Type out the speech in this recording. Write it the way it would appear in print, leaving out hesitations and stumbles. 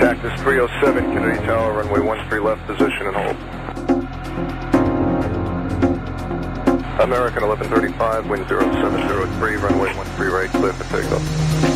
Cactus 307, Kennedy Tower, runway 13 left, position and hold. American 1135, wind 0703, runway 13 right, clear for takeoff.